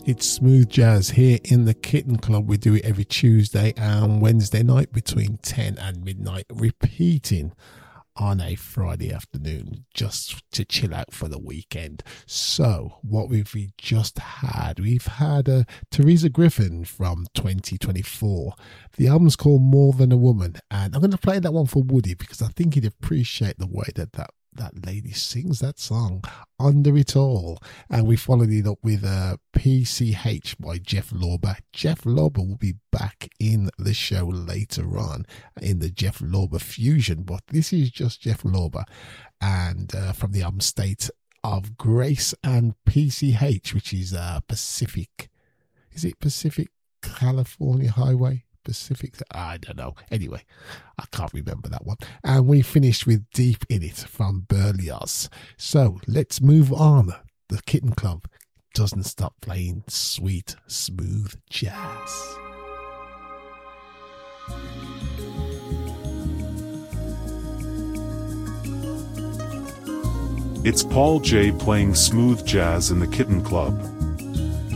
It's Smooth Jazz here in the Kitten Club. We do it every Tuesday and Wednesday night between 10 and midnight, repeating on a Friday afternoon just to chill out for the weekend. So what we've just had, we've had Teresa Griffin from 2024. The album's called More Than a Woman, and I'm going to play that one for Woody because I think he'd appreciate the way that lady sings that song, Under It All. And we followed it up with PCH by Jeff Lorber. Jeff Lorber will be back in the show later on in the Jeff Lorber Fusion, but this is just Jeff Lorber, and from the album State of Grace, and PCH, which is Pacific. Is it Pacific California Highway? Pacific, I don't know. Anyway, I can't remember that one. And we finished with Deep in It from Berlioz. So let's move on. The Kitten Club doesn't stop playing sweet, smooth jazz. It's Paul J playing smooth jazz in the Kitten Club.